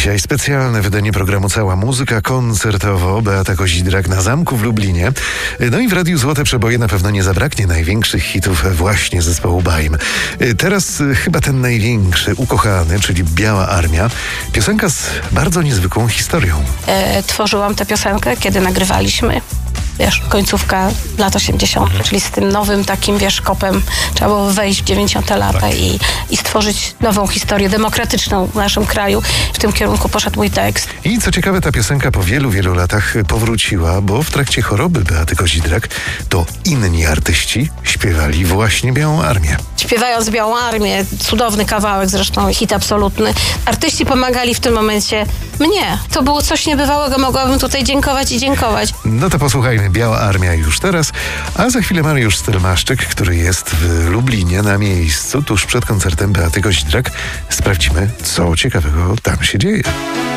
Dzisiaj specjalne wydanie programu Cała Muzyka koncertowo. Beata Kozidrak na Zamku w Lublinie. No i w Radiu Złote Przeboje na pewno nie zabraknie największych hitów właśnie zespołu BAIM. Teraz chyba ten największy, ukochany, czyli Biała Armia. Piosenka z bardzo niezwykłą historią. Tworzyłam tę piosenkę, kiedy nagrywaliśmy. Końcówka lat 80., czyli z tym nowym takim, kopem trzeba było wejść w 90. lata i stworzyć nową historię demokratyczną w naszym kraju. W tym kierunku poszedł mój tekst. I co ciekawe, ta piosenka po wielu latach powróciła, bo w trakcie choroby Beaty Kozidrak to inni artyści śpiewali właśnie Białą Armię. Śpiewając Białą Armię, cudowny kawałek, zresztą hit absolutny. Artyści pomagali w tym momencie mnie. To było coś niebywałego, mogłabym tutaj dziękować i dziękować. No to posłuchajmy Biała Armia już teraz, a za chwilę Mariusz Stelmaszczyk, który jest w Lublinie na miejscu tuż przed koncertem Beaty Kozidrak. Sprawdzimy, co ciekawego tam się dzieje.